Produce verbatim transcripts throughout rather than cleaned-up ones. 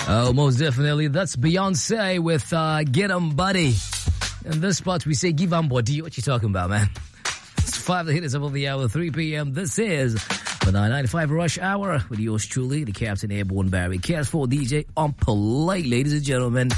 Oh, most definitely. That's Beyonce with uh, Get 'em Buddy. In this spot, we say give 'em body. What you talking about, man? It's five the hitters of the hour, three p.m. This is the nine ninety-five Rush Hour with yours truly, the Captain Airborne Barry. C A S four D J on Polite, ladies and gentlemen.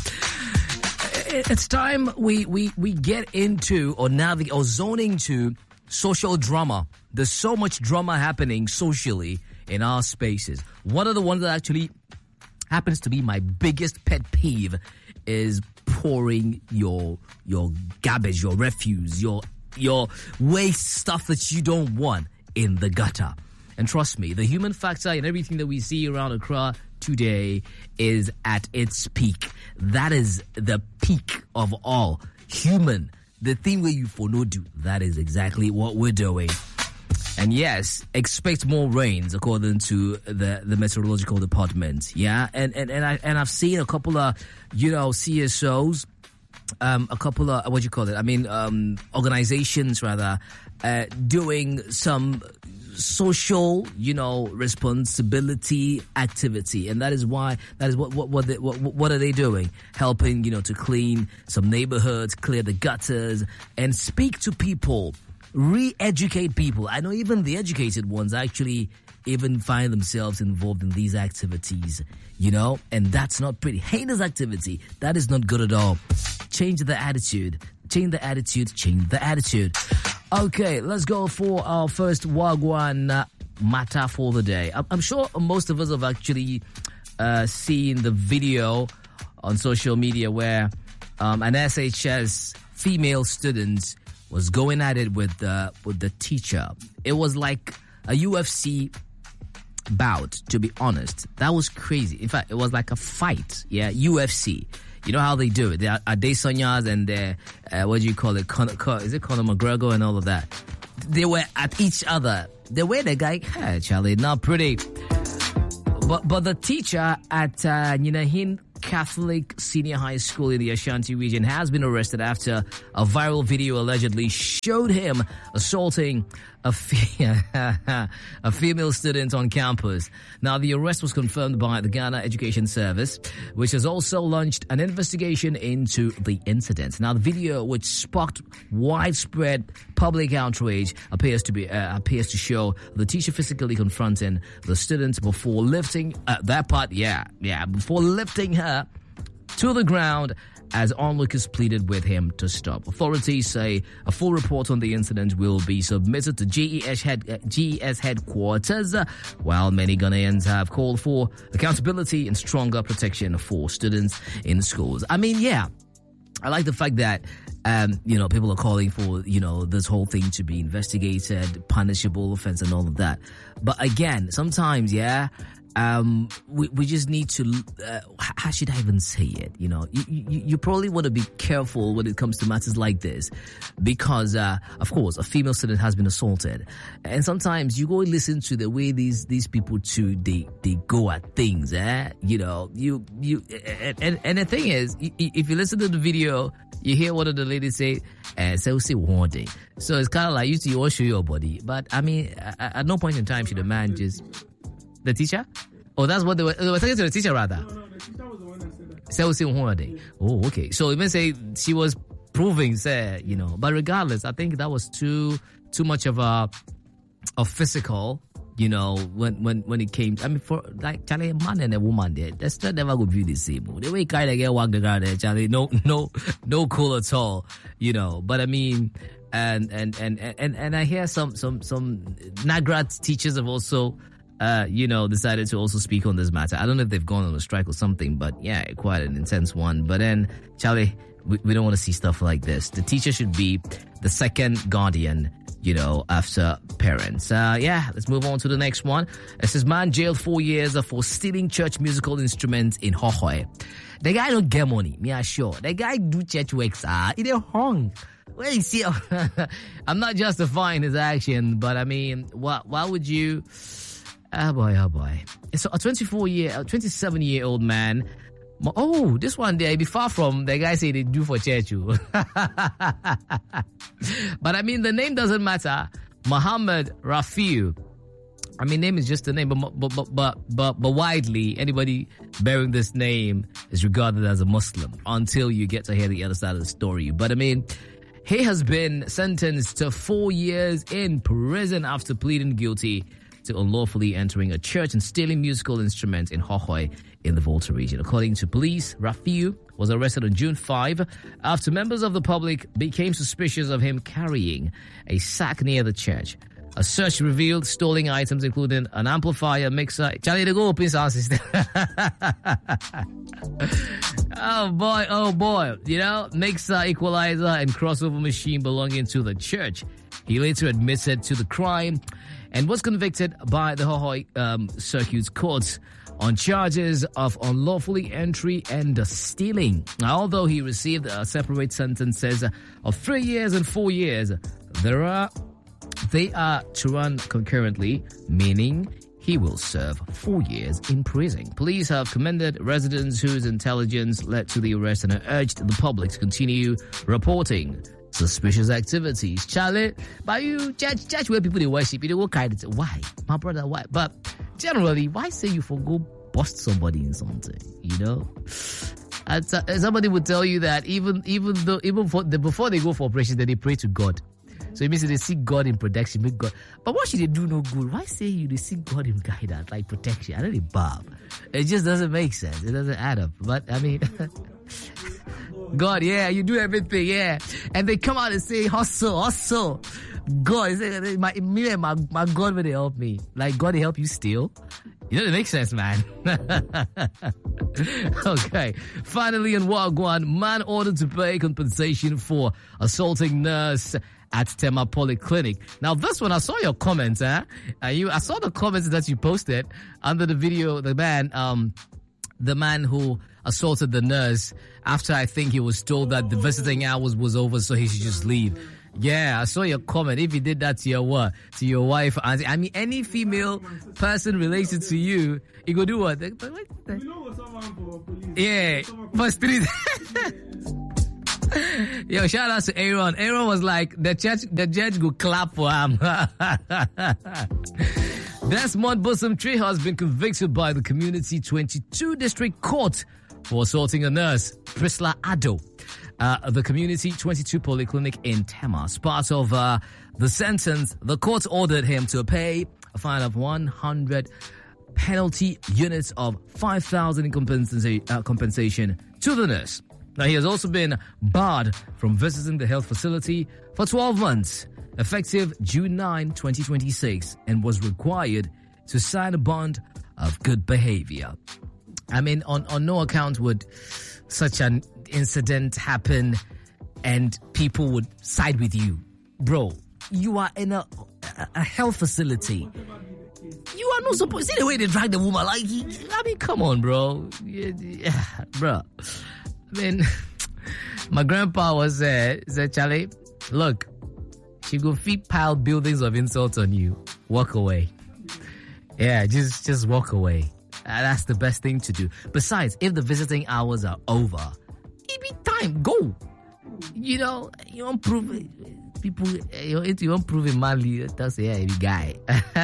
It's time we, we, we get into or navigate or zoning to social drama. There's so much drama happening socially in our spaces. One of the ones that actually happens to be my biggest pet peeve is pouring your your garbage, your refuse, your your waste stuff that you don't want in the gutter. And trust me, the human factor in everything that we see around Accra today is at its peak. That is the peak of all. Human, the thing where you for no do, that is exactly what we're doing. And yes, expect more rains according to the, the meteorological department. Yeah, and and and I and I've seen a couple of, you know, C S Os, um, a couple of what do you call it? I mean, um, organizations rather, uh, doing some social, you know, responsibility activity, and that is why that is what what what, they, what what are they doing? Helping, you know, to clean some neighborhoods, clear the gutters, and speak to people. Re-educate people. I know even the educated ones actually even find themselves involved in these activities, you know, and that's not pretty. Heinous activity, that is not good at all. Change the attitude. Change the attitude. Change the attitude. Okay, let's go for our first Wagwan uh, matter for the day. I'm, I'm sure most of us have actually uh, seen the video on social media where um, an S H S female student was going at it with the with the teacher. It was like a U F C bout, to be honest. That was crazy. In fact, it was like a fight. Yeah, U F C. You know how they do it. They are Adesanyas and they're, uh, what do you call it? Con- Con- is it Conor McGregor and all of that? They were at each other. The way the guy, hey, Charlie, not pretty. But but the teacher at uh, Ninahin Catholic Senior High School in the Ashanti region has been arrested after a viral video allegedly showed him assaulting a, fe- a female student on campus. Now, the arrest was confirmed by the Ghana Education Service, which has also launched an investigation into the incident. Now, the video, which sparked widespread public outrage, appears to be uh, appears to show the teacher physically confronting the student before lifting uh, that part. Yeah, yeah, before lifting her to the ground as onlookers pleaded with him to stop. Authorities say a full report on the incident will be submitted to G E S, head, uh, G E S headquarters, uh, while many Ghanaians have called for accountability and stronger protection for students in schools. I mean, yeah, I like the fact that, um, you know, people are calling for, you know, this whole thing to be investigated, punishable offense and all of that. But again, sometimes, yeah, Um, we, we just need to, uh, how should I even say it? You know, you, you, you probably want to be careful when it comes to matters like this because, uh, of course, a female student has been assaulted. And sometimes you go and listen to the way these, these people too, they, they go at things, eh? You know, you, you, and, and the thing is, if you listen to the video, you hear one of the ladies say, uh, so say one day. So it's kind of like, you see, you show your body. But I mean, at, at no point in time should a man just, the teacher? Oh, that's what they were, they were talking to the teacher rather. No, no, the teacher was the one that said that. So, so one day. Oh, okay. So even say she was proving, say, you know, but regardless, I think that was too, too much of a, a physical, you know, when, when, when it came, I mean, for like, Charlie, a man and a woman there, that's not never going to be the same. The way kind of get walked around there, Charlie, no, no, no cool at all, you know, but I mean, and, and, and, and, and I hear some, some, some Nagrat teachers have also, Uh, you know, decided to also speak on this matter. I don't know if they've gone on a strike or something, but yeah, quite an intense one. But then, Charlie, we, we don't want to see stuff like this. The teacher should be the second guardian, you know, after parents. Uh, yeah, let's move on to the next one. It says, man jailed four years for stealing church musical instruments in Hohoe. The guy don't get money, me I sure. The guy do church works, ah, he don't hung. Well, you see, I'm not justifying his action, but I mean, why, why would you... Oh boy, oh boy. So a twenty-four year, a twenty-seven year old man. Oh, this one there be far from the guy say they do for church. But I mean, the name doesn't matter. Muhammad Rafiu I mean, name is just a name, but but but but but, but widely, anybody bearing this name is regarded as a Muslim until you get to hear the other side of the story. But I mean, he has been sentenced to four years in prison after pleading guilty to unlawfully entering a church and stealing musical instruments in Hohoi in the Volta region. According to police, Rafiu was arrested on June fifth after members of the public became suspicious of him carrying a sack near the church. A search revealed stolen items including an amplifier, mixer. Charlie, they go open sound system. Oh boy, oh boy. You know, mixer, equalizer, and crossover machine belonging to the church. He later admitted to the crime and was convicted by the Hohoi um, Circuit's courts on charges of unlawfully entry and stealing. Now, although he received a separate sentences of three years and four years, there are they are to run concurrently, meaning he will serve four years in prison. Police have commended residents whose intelligence led to the arrest and urged the public to continue reporting suspicious activities. Charlie, but you church, church where people they worship, you know what kind of why, my brother, why? But generally, why say you for go bust somebody in something? You know, and somebody would tell you that even even though even for the, before they go for operations, that they pray to God. So it means they seek God in protection, make God. But what should they do no good? Why say you they seek God in guidance, like protection? I don't know, Bob. It just doesn't make sense. It doesn't add up. But I mean, God, yeah, you do everything, yeah. And they come out and say, hustle, hustle. God, say, my, me and my, my God will help me. Like, God will help you steal. You know, it makes sense, man. Okay. Finally, in Wagwan, man ordered to pay compensation for assaulting nurse at Tema Polyclinic. Now, this one, I saw your comments, huh? Uh, you, I saw the comments that you posted under the video. The man, um, the man who assaulted the nurse after I think he was told that the visiting hours was over, so he should just leave. Yeah, I saw your comment. If you did that to your what? To your wife, auntie. I mean, any female person related to you, you go do what? Yeah, first three. Yo, shout out to Aaron. Aaron was like, the church, the judge go clap for him. Desmond Bosom Tree has been convicted by the Community twenty-two District Court for assaulting a nurse, Priscilla Addo. Uh, the Community twenty-two Polyclinic in Tema. As part of uh, the sentence, the court ordered him to pay a fine of one hundred penalty units of five thousand in compensa- uh, compensation to the nurse. Now, he has also been barred from visiting the health facility for twelve months, effective June ninth, twenty twenty-six, and was required to sign a bond of good behavior. I mean, on, on no account would such an incident happen and people would side with you. Bro, you are in a, a, a health facility. You are not supposed to see the way they drag the woman. Like, I mean, come on, bro. Yeah, yeah, bro. I mean, my grandpa was there, uh, said, Charlie, look, she go feed pile buildings of insults on you. Walk away. Yeah, just, just walk away. Uh, that's the best thing to do. Besides, if the visiting hours are over, it be time, go. You know, you don't prove it. People, you don't prove it manly. That's yeah, the guy.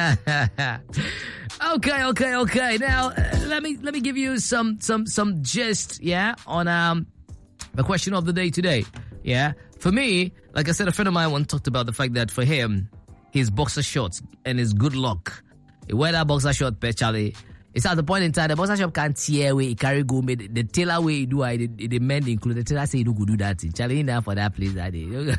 okay, okay, okay. Now, uh, let me let me give you some some some gist, yeah, on um the question of the day today. Yeah, for me, like I said, a friend of mine once talked about the fact that for him, his boxer shorts and his good luck. He wear that boxer short, per Charlie. It's at the point in time the boxer shop can't tear away, carry go, the, the tailor way do I the, the men include the tailor say you go do that thing. Charlie in there for that place that day.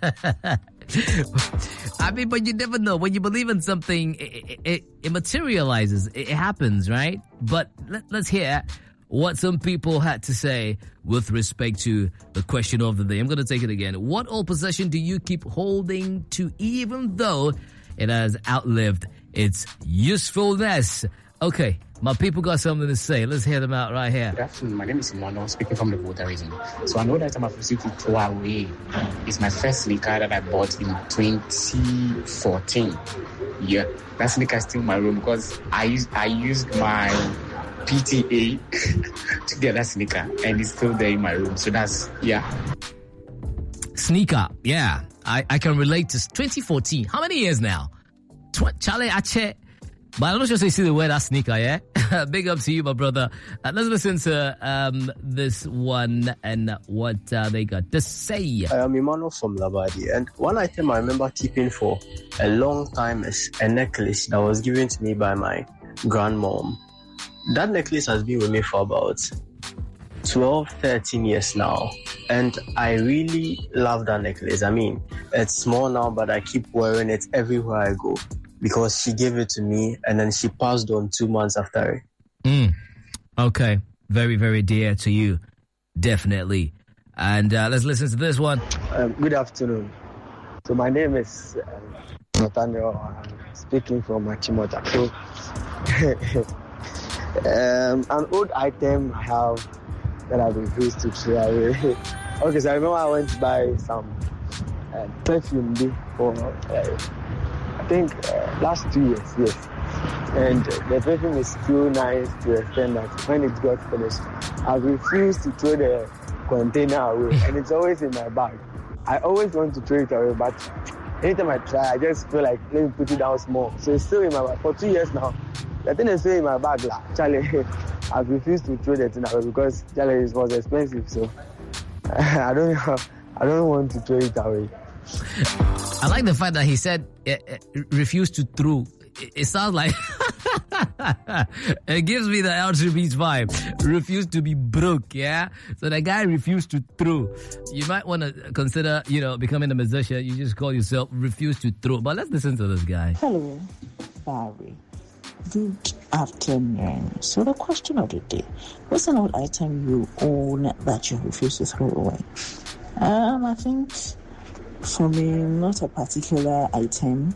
I mean, but you never know. When you believe in something, it, it, it materializes. It, it happens, right? But let, let's hear what some people had to say with respect to the question of the day. I'm going to take it again. What old possession do you keep holding to even though it has outlived its usefulness? Okay, my people got something to say. Let's hear them out right here. Good afternoon. My name is Mono, speaking from the Volta region. So I know that I'm a facility throw away. It's my first sneaker that I bought in twenty fourteen. Yeah, that sneaker is still in my room because I used I used my P T A to get that sneaker, and it's still there in my room. So that's yeah. Sneaker, yeah. I, I can relate to twenty fourteen. How many years now? Tw- Charlie, I check. But I'm not sure if you see the word that sneaker, yeah? Big up to you, my brother. Uh, let's listen to um, this one and what uh, they got to say. I am Emmanuel from Labadi, and one item I remember keeping for a long time is a necklace that was given to me by my grandmom. That necklace has been with me for about twelve, thirteen years now, and I really love that necklace. I mean, it's small now, but I keep wearing it everywhere I go, because she gave it to me and then she passed on two months after it. Mm. Okay. Very, very dear to you. Definitely. And uh, let's listen to this one. Um, good afternoon. So my name is um, Nathaniel. I'm speaking from Machimota. So um, an old item I have that I've refused to throw away. Okay, so I remember I went to buy some uh, perfume for... Uh, I think uh, last two years, yes. And uh, the perfume is too nice to extend that when it got finished, I refused to throw the container away, and it's always in my bag. I always want to throw it away, but anytime I try, I just feel like, let me put it down small. So it's still in my bag for two years now. The thing is still in my bag, like, Charlie. I've refused to throw the thing away because Charlie, it was expensive, so I don't, I don't want to throw it away. I like the fact that he said uh, uh, refuse to throw. It, it sounds like it gives me the Ultra Beats vibe. Refuse to be broke, yeah? So the guy refused to throw. You might want to consider, you know, becoming a musician. You just call yourself refuse to throw. But let's listen to this guy. Hello, Barry. Good afternoon. So the question of the day, what's an old item you own that you refuse to throw away? Um, I think... For me, not a particular item.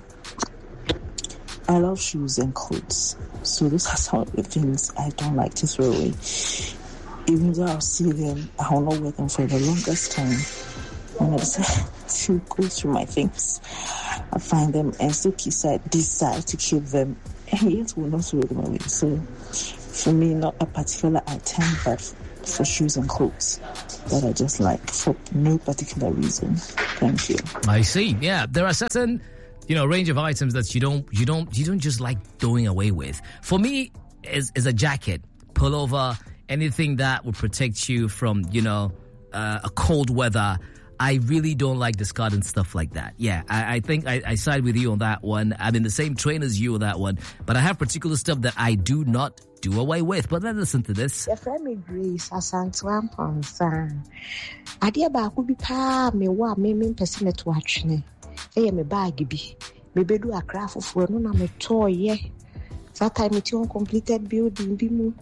I love shoes and clothes. So those are some of the things I don't like to throw away. Even though I'll see them, I will not wear them for the longest time. When I decide to go through my things, I find them and still decide to keep them, and yet will not throw them away. So for me, not a particular item, but for shoes and clothes that I just like for no particular reason. Thank you. I see. Yeah, there are certain, you know, range of items that you don't, you don't, you don't just like doing away with. For me, is is a jacket, pullover, anything that would protect you from, you know, uh, a cold weather. I really don't like discarding stuff like that. Yeah, I, I think I, I side with you on that one. I'm in the same train as you on that one. But I have particular stuff that I do not do away with. But let's listen to this. Your friend me Grace, Asantuan Ponsan. Adia ba ku bi pa me wa me me pese me to atwene. E ye me bag bi. Me bedu akra fufu no na me toye. That time it on completed building bi mu.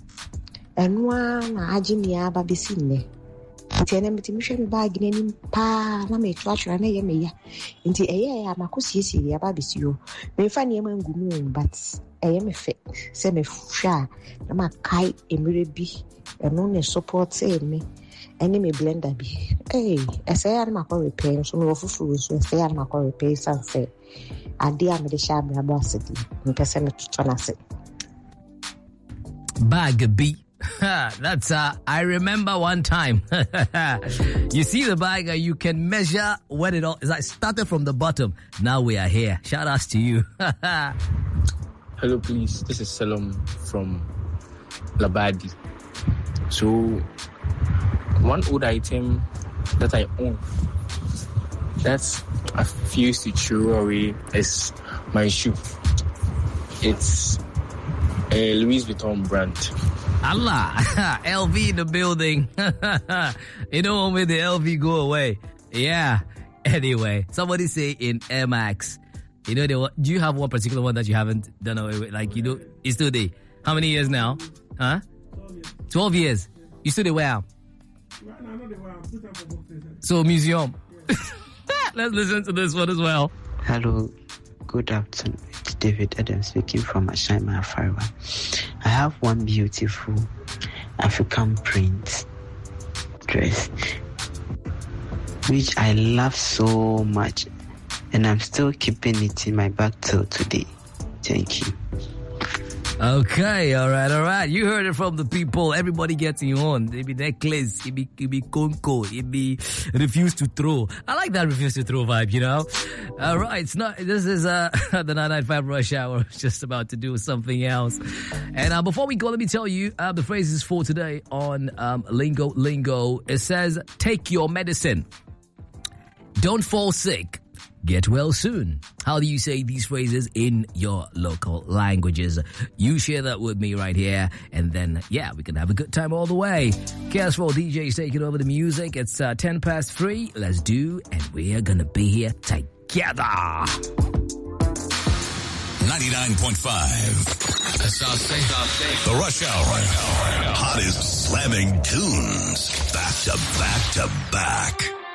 Enwa na agi ni aba besi ne. Nti me timi me bag n'anim pa na me to atwene na ye me ya. Nti eye ya makosiesie ya ba besi yo. Me fa ne ma ngumu but eye me fe se me hwa na makai emire bi eno ne support me ene me blender bi eh ese ya na makọ repair so me ofufuru so ese ya na makọ repair sanse ade a me de sha bra boss di me pese me tuto na se bag B. That's uh I remember one time. You see the bag, uh, you can measure what it all is. I started from the bottom. Now we are here. Shout outs to you. Hello, please. This is Salom from Labadi. So, one old item that I own that I refuse to throw away is my shoe. It's a Louis Vuitton brand. Allah, L V in the building. You don't want me the L V go away. Yeah. Anyway, somebody say in Air Max. You know, they, do you have one particular one that you haven't done away with? Like, you know, it's still there. How many years now? Huh? twelve years. You still there where? So, museum. Yeah. Let's listen to this one as well. Hello. Good afternoon. It's David Adams speaking from Ashima Afariwa. I have one beautiful African print dress which I love so much, and I'm still keeping it in my bag till today. Thank you. Okay, all right, all right. You heard it from the people. Everybody getting on. It be necklace, it be, it be conco, it be refuse to throw. I like that refuse to throw vibe, you know? All right, it's not, this is uh, the nine ninety-five Rush Hour. Just about to do something else. And uh, before we go, let me tell you uh, the phrases for today on um, Lingo Lingo. It says, take your medicine. Don't fall sick. Get well soon. How do you say these phrases in your local languages? You share that with me right here, and then, yeah, we can have a good time all the way. Caswell D J's taking over the music. It's uh, ten past three. Let's do, and we are gonna be here together. ninety-nine point five. The Rush Hour. Hottest slamming tunes. Back to back to back.